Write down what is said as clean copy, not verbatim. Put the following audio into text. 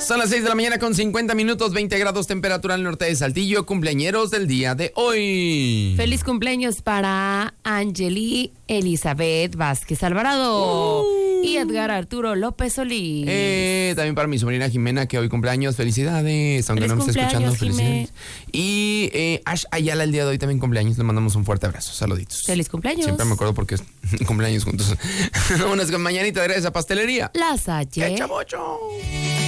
Son las 6 de la mañana con 50 minutos, 20 grados temperatura al norte de Saltillo. Cumpleañeros del día de hoy. Feliz cumpleaños para Angeli Elizabeth Vázquez Alvarado y Edgar Arturo López Solís. También para mi sobrina Jimena, que hoy cumpleaños. Felicidades, aunque no me esté escuchando. Felicidades. Y Ash Ayala el día de hoy también cumpleaños. Le mandamos un fuerte abrazo. Saluditos. Feliz cumpleaños. Siempre me acuerdo porque es cumpleaños juntos. Vámonos con mañanita de esa pastelería. La Salle. ¡Qué chamocho!